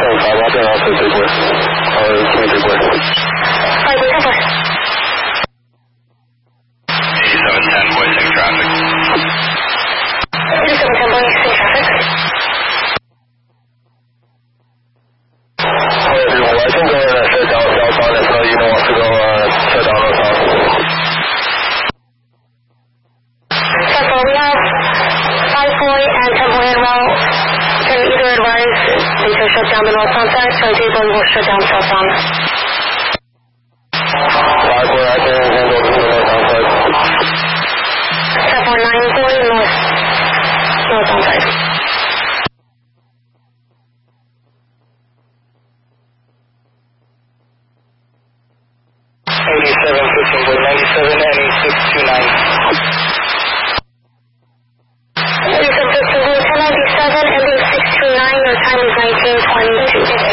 I'll be off at Big West. Big West. 5 Big West. 8710 voicing traffic. 8710 voicing traffic. Well, I can go in and shut down southbound if you don't want to go shut down northbound. So we have 5 Boy and 10 Boy en route. Can either advise they can shut down the northbound side, so J-Boy will shut down southbound. 5 Boy, I can handle the northbound side. 7 9 Boy, northbound side. 8715 Boy, 97 and 8629. 8715 Boy, 1097 and 8629, your time is 1922.